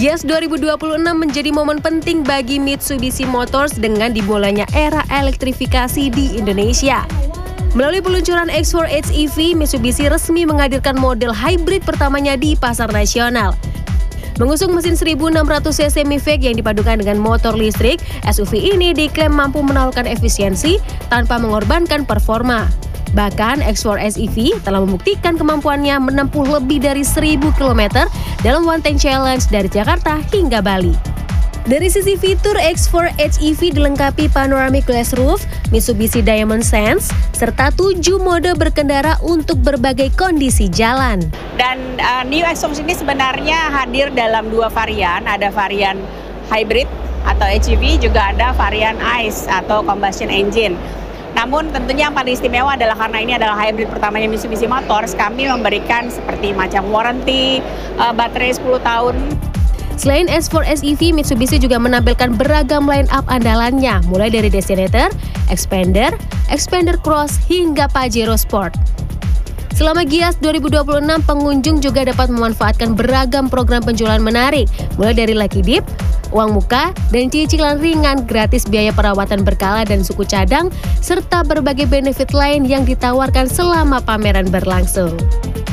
Gias 2026 menjadi momen penting bagi Mitsubishi Motors dengan dimulainya era elektrifikasi di Indonesia. Melalui peluncuran X4 HEV, Mitsubishi resmi menghadirkan model hybrid pertamanya di pasar nasional. Mengusung mesin 1600 cc MIVEC yang dipadukan dengan motor listrik, SUV ini diklaim mampu menawarkan efisiensi tanpa mengorbankan performa. Bahkan X4 HEV telah membuktikan kemampuannya menempuh lebih dari 1000 km dalam One Tank Challenge dari Jakarta hingga Bali. Dari sisi fitur, X4 HEV dilengkapi panoramic glass roof, Mitsubishi Diamond Sense, serta 7 mode berkendara untuk berbagai kondisi jalan. Dan New Exos ini sebenarnya hadir dalam 2 varian, ada varian hybrid atau HEV, juga ada varian ICE atau combustion engine. Namun tentunya yang paling istimewa adalah karena ini adalah hybrid pertamanya Mitsubishi Motors, kami memberikan seperti macam warranty, baterai 10 tahun. Selain X4 HEV, Mitsubishi juga menampilkan beragam line-up andalannya, mulai dari Destinator, Expander, Expander Cross, hingga Pajero Sport. Selama Gias 2026, pengunjung juga dapat memanfaatkan beragam program penjualan menarik, mulai dari Lucky Dip, uang muka, dan cicilan ringan, gratis biaya perawatan berkala dan suku cadang, serta berbagai benefit lain yang ditawarkan selama pameran berlangsung.